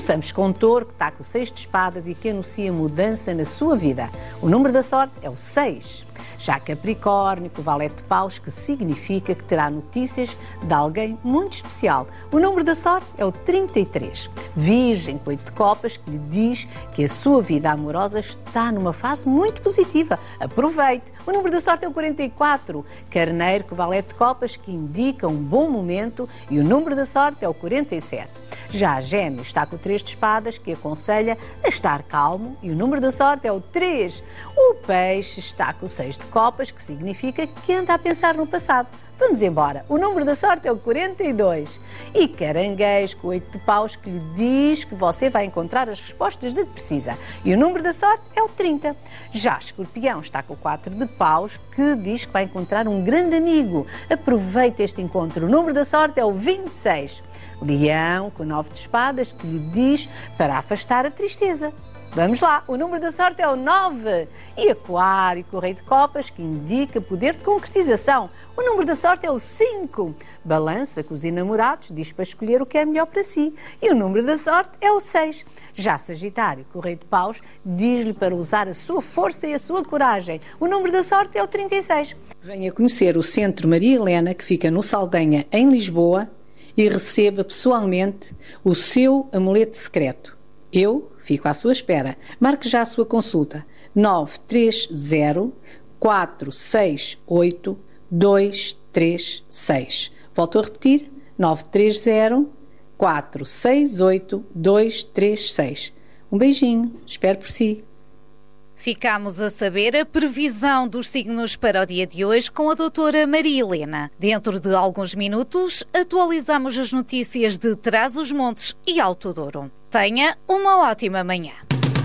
Começamos com o Touro, que está com o 6 de espadas e que anuncia mudança na sua vida. O número da sorte é o 6. Já Capricórnio, com o Valete de Paus, que significa que terá notícias de alguém muito especial. O número da sorte é o 33. Virgem, com 8 de Copas, que lhe diz que a sua vida amorosa está numa fase muito positiva. Aproveite! O número da sorte é o 44. Carneiro, com o Valete de Copas, que indica um bom momento. E o número da sorte é o 47. Já Gêmeos está com o 3 de espadas, que aconselha a estar calmo, e o número da sorte é o 3. O Peixe está com o 6 de copas, que significa que anda a pensar no passado. Vamos embora. O número da sorte é o 42. E Caranguejo com o 8 de paus, que lhe diz que você vai encontrar as respostas de que precisa. E o número da sorte é o 30. Já Escorpião está com o 4 de paus, que diz que vai encontrar um grande amigo. Aproveite este encontro. O número da sorte é o 26. Leão, com 9 de espadas, que lhe diz para afastar a tristeza. Vamos lá, o número da sorte é o 9. E Aquário, com o Rei de Copas, que indica poder de concretização. O número da sorte é o 5. Balança, com os enamorados, diz para escolher o que é melhor para si. E o número da sorte é o 6. Já Sagitário, com o Rei de Paus, diz-lhe para usar a sua força e a sua coragem. O número da sorte é o 36. Venha conhecer o Centro Maria Helena, que fica no Saldanha, em Lisboa, e receba pessoalmente o seu amuleto secreto. Eu fico à sua espera. Marque já a sua consulta. 930 468 236. Volto a repetir. 930 468 236. Um beijinho. Espero por si. Ficámos a saber a previsão dos signos para o dia de hoje com a doutora Maria Helena. Dentro de alguns minutos, atualizamos as notícias de Trás-os-Montes e Alto Douro. Tenha uma ótima manhã.